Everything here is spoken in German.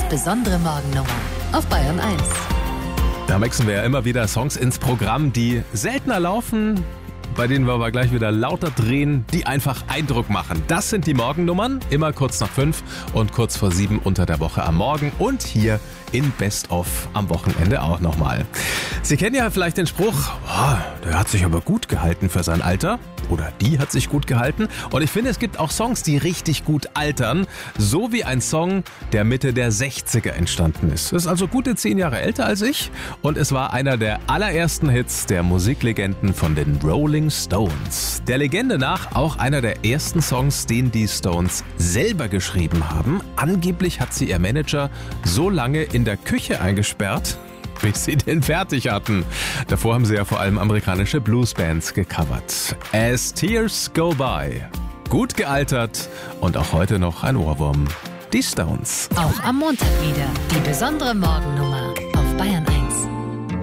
besondere Morgennummer auf Bayern 1. Da mixen wir ja immer wieder Songs ins Programm, die seltener laufen, bei denen wir aber gleich wieder lauter drehen, die einfach Eindruck machen. Das sind die Morgennummern, immer kurz nach 5 und kurz vor 7 unter der Woche am Morgen und hier in Best of am Wochenende auch nochmal. Sie kennen ja vielleicht den Spruch, der hat sich aber gut gehalten für sein Alter. Oder die hat sich gut gehalten. Und ich finde, es gibt auch Songs, die richtig gut altern. So wie ein Song, der Mitte der 60er entstanden ist. Das ist also gute 10 Jahre älter als ich. Und es war einer der allerersten Hits der Musiklegenden von den Rolling Stones. Der Legende nach auch einer der ersten Songs, den die Stones selber geschrieben haben. Angeblich hat sie ihr Manager so lange in der Küche eingesperrt, bis sie den fertig hatten. Davor haben sie ja vor allem amerikanische Bluesbands gecovert. As Tears Go By. Gut gealtert und auch heute noch ein Ohrwurm. Die Stones. Auch am Montag wieder die besondere Morgennummer.